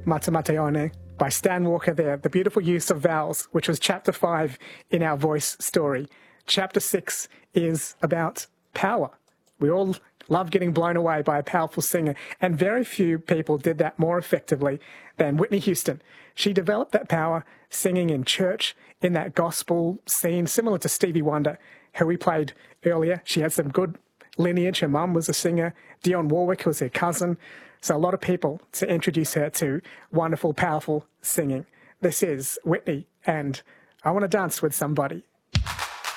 Mata Mate One by Stan Walker there, the beautiful use of vowels, which was chapter 5 in our voice story. Chapter 6 is about power. We all love getting blown away by a powerful singer, and very few people did that more effectively than Whitney Houston. She developed that power singing in church, in that gospel scene, similar to Stevie Wonder, who we played earlier. She had some good lineage. Her mum was a singer. Dionne Warwick was her cousin. So a lot of people to introduce her to wonderful, powerful singing. This is Whitney and I Want to Dance with Somebody.